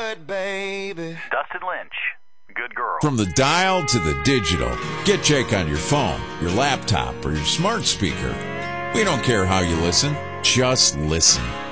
good, baby. Dustin Lynch, good girl. From the dial to the digital, get Jake on your phone, your laptop, or your smart speaker. We don't care how you listen, just listen.